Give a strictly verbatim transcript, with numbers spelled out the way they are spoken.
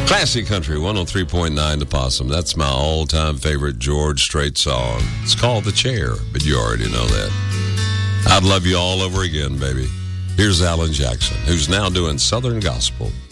Classic Country, one oh three point nine The Possum. That's my all-time favorite George Strait song. It's called The Chair, but you already know that. I'd love you all over again, baby. Here's Alan Jackson, who's now doing Southern Gospel.